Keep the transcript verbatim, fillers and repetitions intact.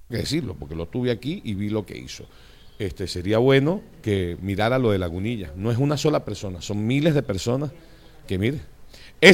que decirlo, porque lo tuve aquí y vi lo que hizo. Este, sería bueno que mirara lo de Lagunilla. No es una sola persona, son miles de personas que, mire,